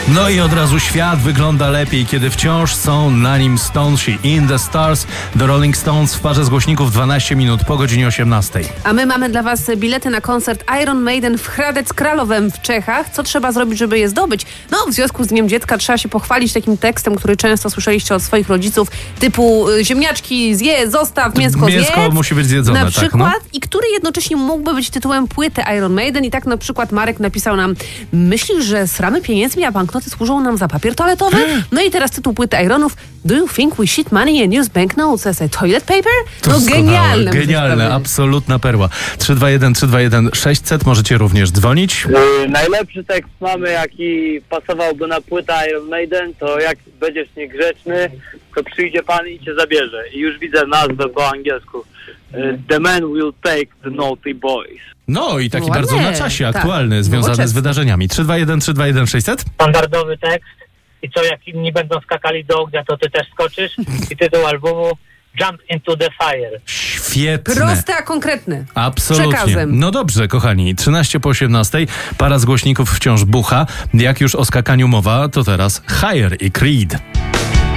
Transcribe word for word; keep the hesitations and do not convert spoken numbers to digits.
No i od razu świat wygląda lepiej, kiedy wciąż są na nim Stonesi. In the Stars, The Rolling Stones w parze z głośników dwanaście minut po godzinie osiemnastej. A my mamy dla was bilety na koncert Iron Maiden w Hradec Králové w Czechach. Co trzeba zrobić, żeby je zdobyć? No, w związku z Dniem Dziecka trzeba się pochwalić takim tekstem, który często słyszeliście od swoich rodziców, typu ziemniaczki zje, zostaw, mięsko zje. Mięsko musi być zjedzone, na przykład, tak, no? I który jednocześnie mógłby być tytułem płyty Iron Maiden. I tak na przykład Marek napisał nam: myślisz, że sramy pieniędzmi, a banknoty służą nam za papier toaletowy? No i teraz tytuł płyty Ironów: Do you think we shit money and use banknotes as a toilet paper? To no genialne. Genialne, absolutna perła. trzy dwa jeden trzy dwa jeden sześćset, możecie również dzwonić. Yy, najlepszy tekst mamy, jaki pasowałby na płytę Iron Maiden, to jak będziesz niegrzeczny, to przyjdzie pan i cię zabierze. I już widzę nazwę po angielsku. Yy, The man will take the naughty boys. No i taki Ładnie, bardzo na czasie, tak. aktualny, związany Nowoczesny. z wydarzeniami. trzy dwa jeden trzy dwa jeden sześćset. Standardowy tekst. I co, jak inni będą skakali do ognia, to ty też skoczysz. I tytuł albumu: Jump into the fire. Świetne. Proste, a konkretne. Absolutnie. Przekazem. No dobrze, kochani. trzynaście po osiemnastej. Para z głośników wciąż bucha. Jak już o skakaniu mowa, to teraz Higher i Creed.